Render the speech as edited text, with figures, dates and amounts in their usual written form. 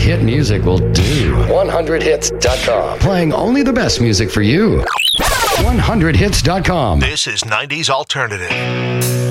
hit music will do. 100hits.com. Playing only the best music for you. 100hits.com. This is 90s Alternative.